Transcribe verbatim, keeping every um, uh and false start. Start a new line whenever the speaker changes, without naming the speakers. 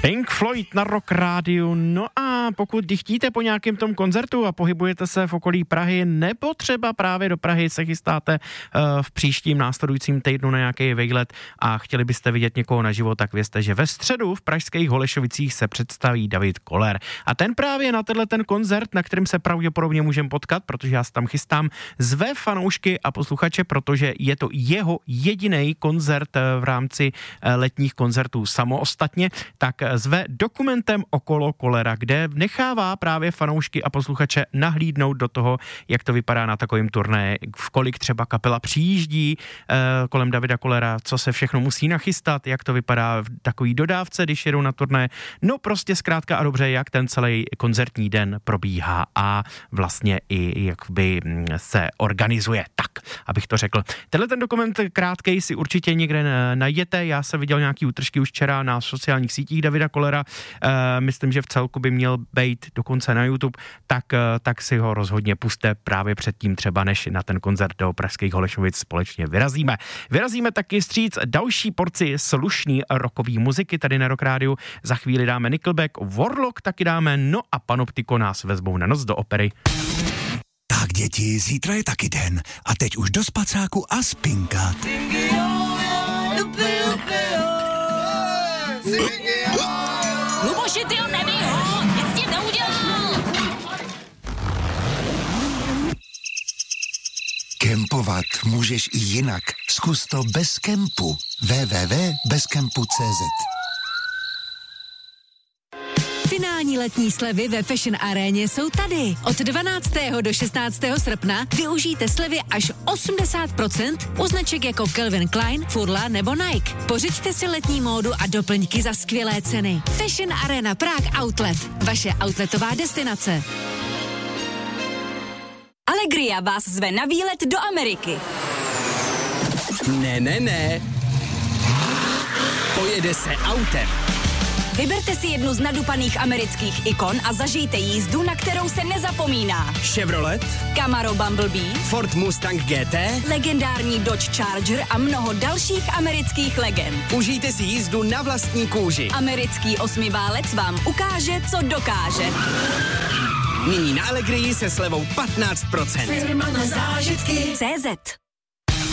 Pink Floyd na Rock Rádiu. No a pokud chtíte po nějakém tom koncertu a pohybujete se v okolí Prahy, nebo třeba právě do Prahy se chystáte uh, v příštím následujícím týdnu na nějaký výlet a chtěli byste vidět někoho naživo, tak vězte, že ve středu v pražských Holešovicích se představí David Koller. A ten právě na tenhle ten koncert, na kterém se pravděpodobně můžeme potkat, protože já se tam chystám, zve fanoušky a posluchače, protože je to jeho jediný koncert v rámci letních koncertů samostatně, tak zve dokumentem okolo Kollera, kde nechává právě fanoušky a posluchače nahlídnout do toho, jak to vypadá na takovém turné, v kolik třeba kapela přijíždí eh, kolem Davida Kollera, co se všechno musí nachystat, jak to vypadá v takový dodávce, když jedou na turné. No prostě zkrátka a dobře, jak ten celý koncertní den probíhá a vlastně i jak by se organizuje, tak, abych to řekl. Tenhle ten dokument krátkej si určitě někde najděte, já jsem viděl nějaký útržky už včera na sociálních sítích Davida Kollera, e, myslím, že v celku by měl být dokonce na YouTube, tak, e, tak si ho rozhodně puste právě předtím třeba, než na ten koncert do pražských Holešovic společně vyrazíme. Vyrazíme taky vstříc další porci slušný rockový muziky tady na Rock Rádiu. Za chvíli dáme Nickelback, Warlock taky dáme, no a Panoptiko nás vezmou na noc do opery.
Tak děti, zítra je taky den a teď už do spacáku a spinkat.
Luboši, ty ho nebij ho, nic ti neudělal.
Kempovat můžeš i jinak. Zkus to bez kempu. w w w tečka bez kempu tečka c z
Finální letní slevy ve Fashion Aréně jsou tady. Od dvanáctého do šestnáctého srpna využijte slevy až osmdesát procent u značek jako Calvin Klein, Furla nebo Nike. Pořiďte si letní módu a doplňky za skvělé ceny. Fashion Arena Prague Outlet. Vaše outletová destinace.
Allegria vás zve na výlet do Ameriky.
Ne, ne, ne. Pojede se autem.
Vyberte si jednu z nadupaných amerických ikon a zažijte jízdu, na kterou se nezapomíná.
Chevrolet,
Camaro Bumblebee,
Ford Mustang G T,
legendární Dodge Charger a mnoho dalších amerických legend.
užijte si jízdu na vlastní kůži.
Americký osmiválec vám ukáže, co dokáže.
Nyní na Allegrii se slevou patnáct procent.
Firma na zážitky. C Z